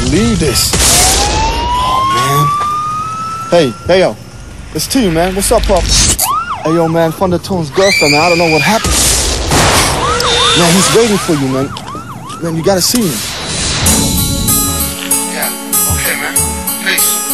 believe this. Oh, man. Hey, yo. It's T, man. What's up, Pop? Hey, yo, man. Thundertone's girlfriend, man. I don't know what happened. Man, he's waiting for you, man. Man, you gotta see him. Yeah, okay, man. Peace.